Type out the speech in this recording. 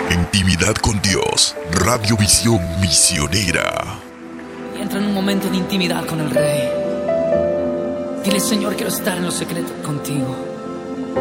Intimidad con Dios, Radiovisión Misionera. Y entra en un momento de intimidad con el Rey. Dile: Señor, quiero estar en lo secreto contigo.